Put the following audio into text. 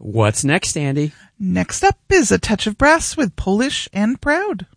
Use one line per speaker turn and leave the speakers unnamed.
What's next, Andy?
Next up is A Touch of Brass with Polish and Proud.